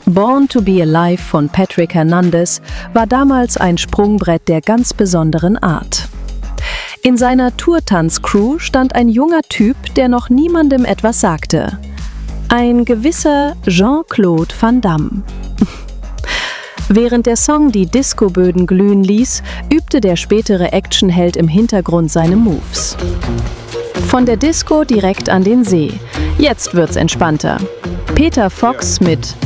Born to be Alive von Patrick Hernandez war damals ein Sprungbrett der ganz besonderen Art. In seiner Tourtanz-Crew stand ein junger Typ, der noch niemandem etwas sagte. Ein gewisser Jean-Claude Van Damme. Während der Song die Discoböden glühen ließ, übte der spätere Actionheld im Hintergrund seine Moves. Von der Disco direkt an den See. Jetzt wird's entspannter. Peter Fox mit